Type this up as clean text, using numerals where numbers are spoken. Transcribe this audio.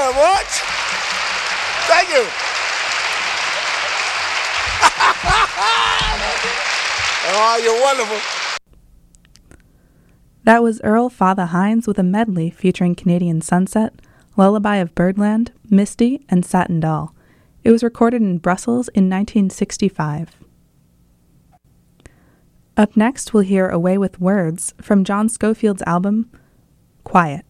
very much. Thank you. Oh, you're wonderful. That was Earl Father Hines with a medley featuring Canadian Sunset, Lullaby of Birdland, Misty, and Satin Doll. It was recorded in Brussels in 1965. Up next, we'll hear Away with Words from John Scofield's album, Quiet.